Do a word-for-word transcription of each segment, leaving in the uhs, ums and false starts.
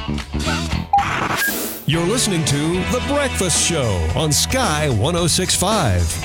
You're listening to The Breakfast Show on Sky one oh six point five.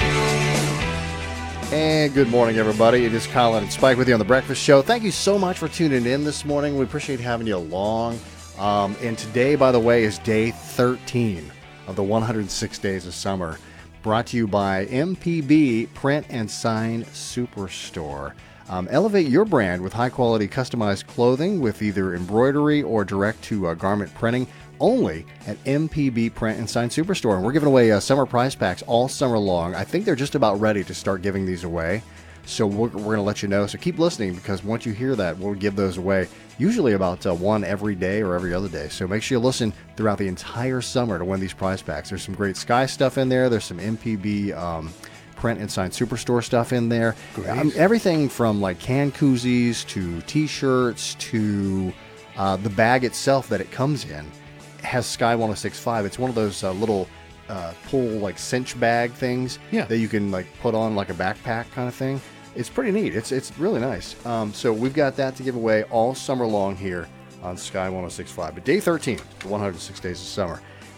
And good morning, everybody. It is Colin and Spike with you on The Breakfast Show. Thank you so much for tuning in this morning. We appreciate having you along. Um, and today, by the way, is day thirteen of the one hundred six Days of Summer, brought to you by M P B Print and Sign Superstore. Um, elevate your brand with high-quality customized clothing with either embroidery or direct-to-garment printing only at M P B Print and Sign Superstore. And we're giving away uh, summer prize packs all summer long. I think they're just about ready to start giving these away. So we're, we're going to let you know. So keep listening, because once you hear that, we'll give those away. Usually about uh, one every day or every other day. So make sure you listen throughout the entire summer to win these prize packs. There's some great Sky stuff in there. There's some M P B um, Print and Sign Superstore stuff in there. Um, everything from like can koozies to T-shirts to uh, the bag itself that it comes in has Sky one oh six point five. It's one of those uh, little uh, pull like cinch bag things yeah. that you can like put on like a backpack kind of thing. It's pretty neat. It's it's really nice. Um, so we've got that to give away all summer long here on Sky one oh six point five. But day thirteen, the one hundred six Days of Summer.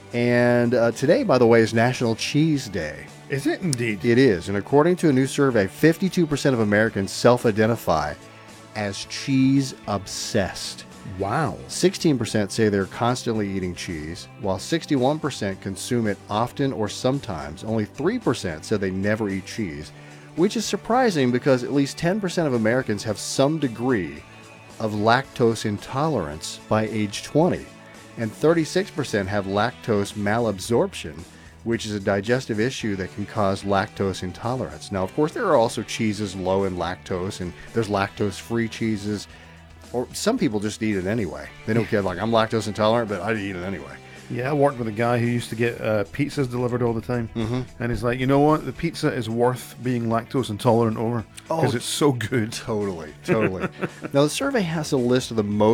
And uh, today, by the way, is National Cheese Day. Is it indeed? It is. And according to a new survey, fifty-two percent of Americans self-identify as cheese obsessed. Wow. sixteen percent say they're constantly eating cheese, while sixty-one percent consume it often or sometimes. Only three percent said they never eat cheese, which is surprising because at least ten percent of Americans have some degree of lactose intolerance by age twenty, and thirty-six percent have lactose malabsorption, which is a digestive issue that can cause lactose intolerance. Now, of course, there are also cheeses low in lactose, and there's lactose-free cheeses. Or some people just eat it anyway. They don't care, like, I'm lactose intolerant, but I eat it anyway. Yeah, I worked with a guy who used to get uh, pizzas delivered all the time. Mm-hmm. And he's like, you know what? The pizza is worth being lactose intolerant over because Oh, it's so good. Totally, totally. Now, the survey has a list of the most